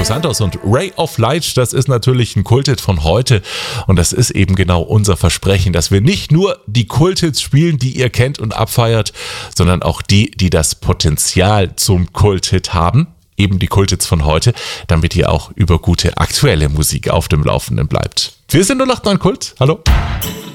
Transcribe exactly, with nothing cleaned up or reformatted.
dos Santos und Ray of Light, das ist natürlich ein Kulthit von heute und das ist eben genau unser Versprechen, dass wir nicht nur die Kulthits spielen, die ihr kennt und abfeiert, sondern auch die, die das Potenzial zum Kulthit haben, eben die Kulthits von heute, damit ihr auch über gute aktuelle Musik auf dem Laufenden bleibt. Wir sind null acht neun Kult, hallo.